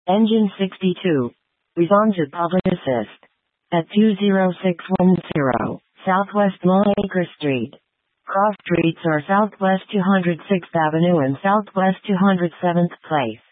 Engine 62. Raison de public assist. At 20610, Southwest Longacre Street. Cross streets are Southwest 206th Avenue and Southwest 207th Place.